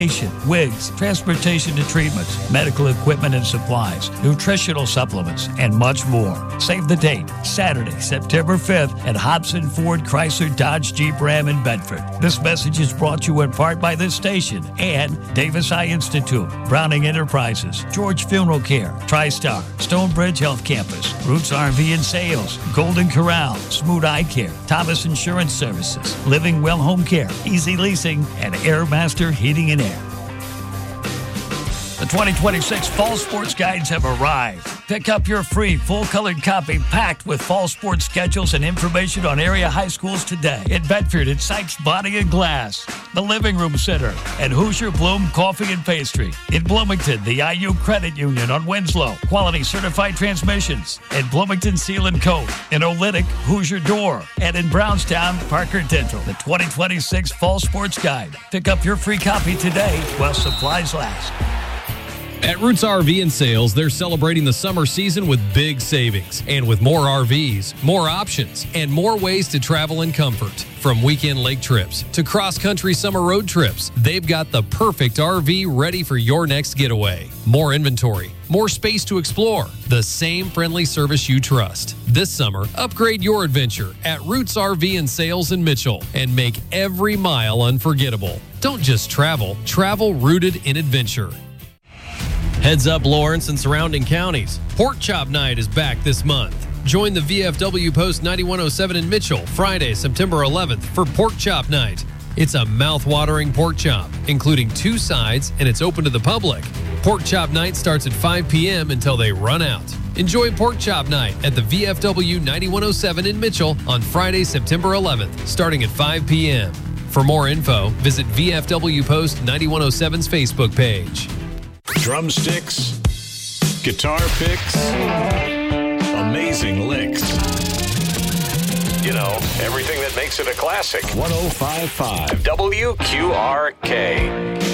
wigs, transportation and treatments, medical equipment and supplies, nutritional supplements, and much more. Save the date, Saturday, September 5th at Hobson Ford Chrysler Dodge Jeep Ram in Bedford. This message is brought to you in part by this station and Davis Eye Institute, Browning Enterprises, George Funeral Care, TriStar, Stonebridge Health Campus, Roots RV and Sales, Golden Corral, Smooth Eye Care, Thomas Insurance Services, Living Well Home Care, Easy Leasing, and Airmaster Heating and Air. The 2026 Fall Sports Guides have arrived. Pick up your free full-colored copy packed with fall sports schedules and information on area high schools today. In Bedford, at Sykes Body and Glass, the Living Room Center, and Hoosier Bloom Coffee and Pastry. In Bloomington, the IU Credit Union on Winslow, Quality Certified Transmissions. In Bloomington, Seal and Coat. In Olynyk, Hoosier Door. And in Brownstown, Parker Dental. The 2026 Fall Sports Guide. Pick up your free copy today while supplies last. At Roots RV and Sales, they're celebrating the summer season with big savings. And with more RVs, more options, and more ways to travel in comfort. From weekend lake trips to cross-country summer road trips, they've got the perfect RV ready for your next getaway. More inventory, more space to explore, the same friendly service you trust. This summer, upgrade your adventure at Roots RV and Sales in Mitchell and make every mile unforgettable. Don't just travel, travel rooted in adventure. Heads up, Lawrence and surrounding counties. Pork Chop Night is back this month. Join the VFW Post 9107 in Mitchell Friday, September 11th for Pork Chop Night. It's a mouth-watering pork chop, including 2 sides, and it's open to the public. Pork Chop Night starts at 5 p.m. until they run out. Enjoy Pork Chop Night at the VFW 9107 in Mitchell on Friday, September 11th, starting at 5 p.m. For more info, visit VFW Post 9107's Facebook page. Drumsticks, guitar picks, amazing licks. You know, everything that makes it a classic. 105.5 WQRK.